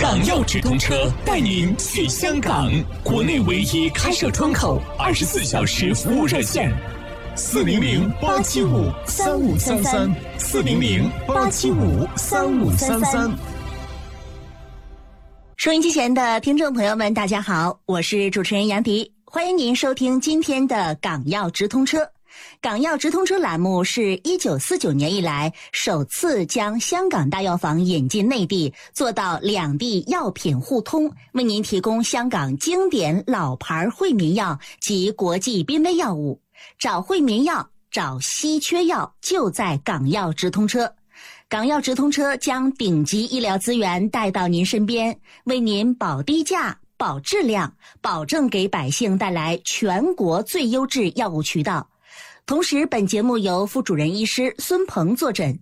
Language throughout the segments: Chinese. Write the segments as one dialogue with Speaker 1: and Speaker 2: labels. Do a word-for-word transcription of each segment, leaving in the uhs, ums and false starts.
Speaker 1: 港药直通车带您去香港，国内唯一开设窗口二十四小时服务热线，四零零八七五三五三三，四零零八七五三五三三。
Speaker 2: 收音机前的听众朋友们，大家好，我是主持人杨迪，欢迎您收听今天的港药直通车。港药直通车栏目是一九四九年以来首次将香港大药房引进内地，做到两地药品互通，为您提供香港经典老牌惠民药及国际濒危药物。找惠民药，找稀缺药，就在港药直通车。港药直通车将顶级医疗资源带到您身边，为您保低价、保质量，保证给百姓带来全国最优质药物渠道。同时，本节目由副主任医师孙鹏坐诊。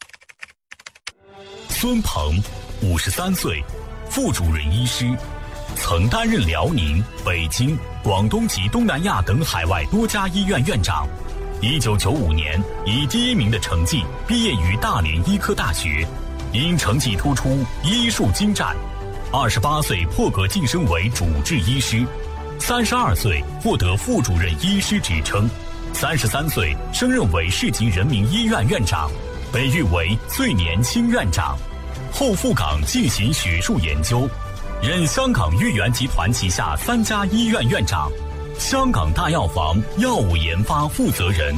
Speaker 3: 孙鹏，五十三岁，副主任医师，曾担任辽宁、北京、广东及东南亚等海外多家医院院长。一九九五年以第一名的成绩毕业于大连医科大学，因成绩突出，医术精湛。二十八岁破格晋升为主治医师，三十二岁获得副主任医师职称。三十三岁升任为市级人民医院院长，被誉为最年轻院长。后赴港进行学术研究，任香港裕源集团旗下三家医院院长，香港大药房药物研发负责人。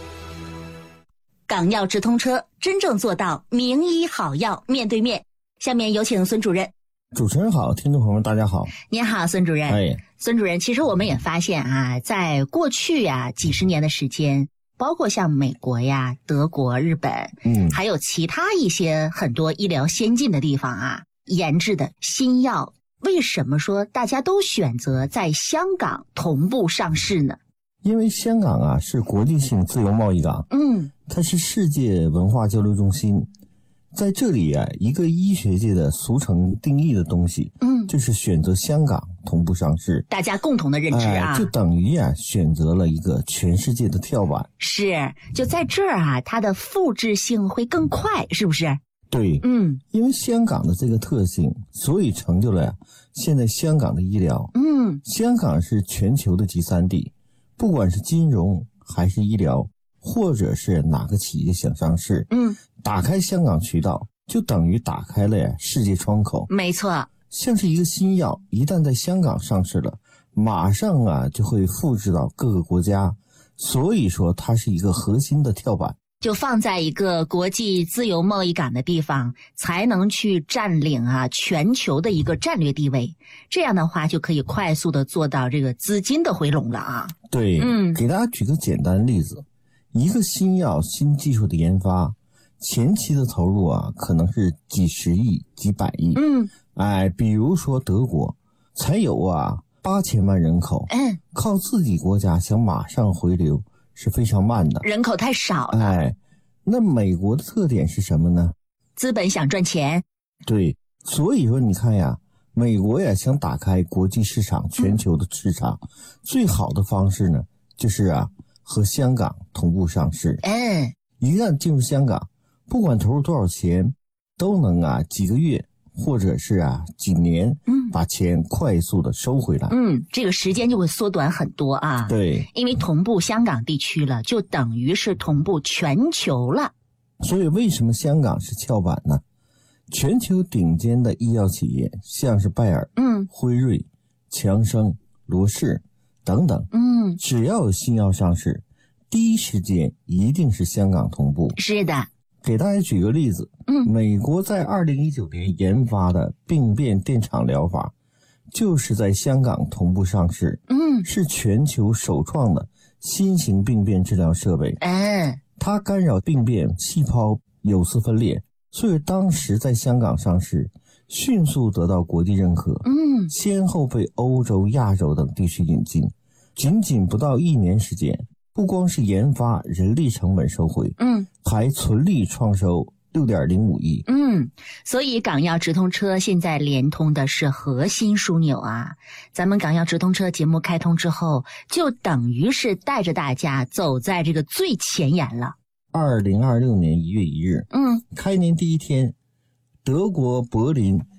Speaker 2: 港药直通车真正做到名医好药面对面。下面有请孙主任。
Speaker 4: 主持人好，听众朋友们大家好。
Speaker 2: 您好，孙主任。
Speaker 4: 哎，
Speaker 2: 孙主任，其实我们也发现啊，在过去啊几十年的时间，包括像美国呀、德国、日本，嗯，还有其他一些很多医疗先进的地方啊，研制的新药，为什么说大家都选择在香港同步上市呢？
Speaker 4: 因为香港啊是国际性自由贸易港，嗯，它是世界文化交流中心。在这里啊，一个医学界的俗称定义的东西，嗯，就是选择香港同步上市，
Speaker 2: 大家共同的认知啊，
Speaker 4: 呃、就等于啊选择了一个全世界的跳板。
Speaker 2: 是，就在这儿啊，它的复制性会更快，是不是？
Speaker 4: 对，
Speaker 2: 嗯，
Speaker 4: 因为香港的这个特性，所以成就了呀现在香港的医疗。嗯，香港是全球的集散地，不管是金融还是医疗，或者是哪个企业想上市，嗯，打开香港渠道就等于打开了呀世界窗口。
Speaker 2: 没错，
Speaker 4: 像是一个新药一旦在香港上市了，马上啊就会复制到各个国家，所以说它是一个核心的跳板，
Speaker 2: 就放在一个国际自由贸易港的地方，才能去占领啊全球的一个战略地位。这样的话就可以快速的做到这个资金的回笼了啊。
Speaker 4: 对，嗯，给大家举个简单的例子，一个新药新技术的研发，前期的投入啊可能是几十亿几百亿。嗯，哎，比如说德国才有啊八千万人口，嗯，靠自己国家想马上回流是非常慢的，
Speaker 2: 人口太少了。
Speaker 4: 哎，那美国的特点是什么呢？
Speaker 2: 资本想赚钱。
Speaker 4: 对，所以说你看呀，美国呀想打开国际市场，全球的市场，嗯，最好的方式呢就是啊和香港同步上市。嗯，一旦进入香港，不管投入多少钱，都能啊几个月或者是啊几年，嗯，把钱快速的收回来。
Speaker 2: 嗯，这个时间就会缩短很多啊。
Speaker 4: 对，
Speaker 2: 因为同步香港地区了，就等于是同步全球了。
Speaker 4: 所以为什么香港是跳板呢？全球顶尖的医药企业，像是拜耳、嗯、辉瑞、强生、罗氏等等，嗯，只要有新药上市，第一时间一定是香港同步。
Speaker 2: 是的。
Speaker 4: 给大家举个例子，嗯，美国在二零一九年研发的病变电场疗法，就是在香港同步上市，嗯，是全球首创的新型病变治疗设备。嗯，它干扰病变细胞有丝分裂，所以当时在香港上市，迅速得到国际认可，嗯，先后被欧洲、亚洲等地区引进，仅仅不到一年时间。不光是研发人力成本收回，嗯，还纯利创收 六点零五亿。
Speaker 2: 嗯，所以港药直通车现在连通的是核心枢纽啊。咱们港药直通车节目开通之后，就等于是带着大家走在这个最前沿了。
Speaker 4: 二零二六年一月一日，嗯，开年第一天，德国柏林